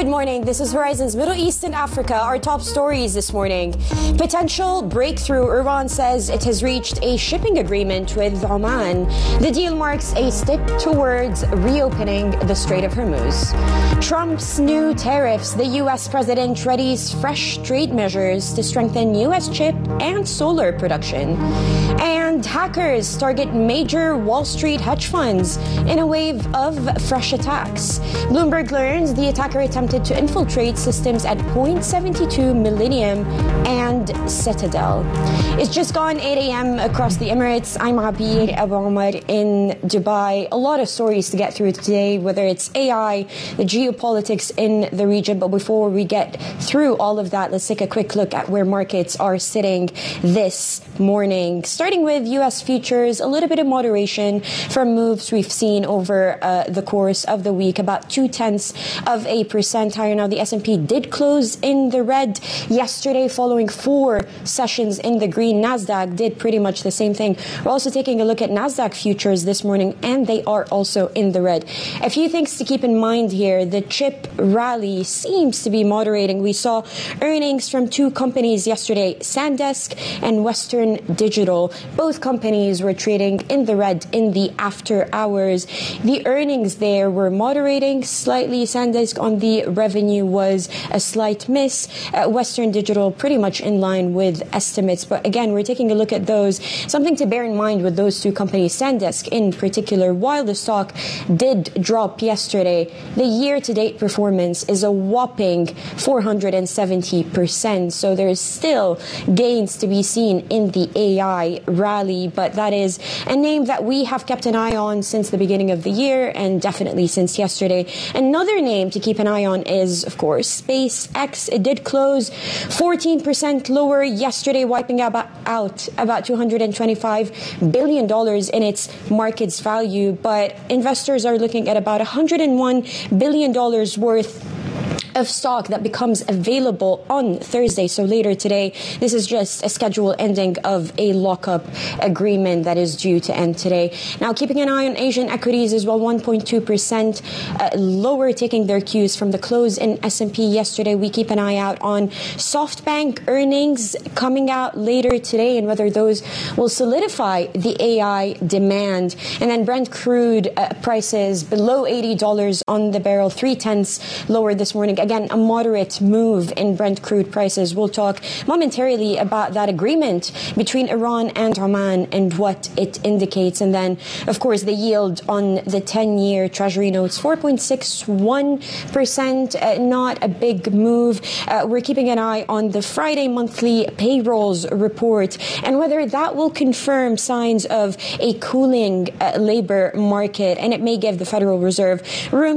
Good morning. This is Horizon's Middle East and Africa. Our top stories this morning. Potential breakthrough. Iran says it has reached a shipping agreement with Oman. The deal marks a step towards reopening the Strait of Hormuz. Trump's new tariffs. The U.S. president readies fresh trade measures to strengthen U.S. chip and solar production. And hackers target major Wall Street hedge funds in a wave of fresh attacks. Bloomberg learns the attacker attempted to infiltrate systems at Point72 Millennium and Citadel. It's just gone 8 a.m. across the Emirates. I'm Abir Abu Omar in Dubai. A lot of stories to get through today, whether it's AI, the geopolitics in the region. But before we get through all of that, let's take a quick look at where markets are sitting this morning. Starting with U.S. futures, a little bit of moderation from moves we've seen over the course of the week, about 0.2% higher. Now, the S&P did close in the red yesterday following 4 sessions in the green. NASDAQ did pretty much the same thing. We're also taking a look at NASDAQ futures this morning, and they are also in the red. A few things to keep in mind here. The chip rally seems to be moderating. We saw earnings from 2 companies yesterday, SanDisk and Western Digital. Both companies were trading in the red in the after hours. The earnings there were moderating slightly. SanDisk on the revenue was a slight miss. Western Digital pretty much in line with estimates. But again, we're taking a look at those. Something to bear in mind with those 2 companies, SanDisk in particular, while the stock did drop yesterday, the year-to-date performance is a whopping 470%. So there's still gains to be seen in the AI rally, but that is a name that we have kept an eye on since the beginning of the year and definitely since yesterday. Another name to keep an eye on is, of course, SpaceX. It did close 14% lower yesterday, wiping out about $225 billion in its market's value, but investors are looking at about $101 billion worth of stock that becomes available on Thursday. So later today, this is just a scheduled ending of a lockup agreement that is due to end today. Now, keeping an eye on Asian equities as well, 1.2% lower, taking their cues from the close in S&P yesterday. We keep an eye out on SoftBank earnings coming out later today and whether those will solidify the AI demand. And then Brent crude prices below $80 on the barrel, 0.3 lower this morning. Again, a moderate move in Brent crude prices. We'll talk momentarily about that agreement between Iran and Oman and what it indicates. And then, of course, the yield on the 10-year Treasury notes, 4.61%, not a big move. We're keeping an eye on the Friday monthly payrolls report and whether that will confirm signs of a cooling labor market. And it may give the Federal Reserve room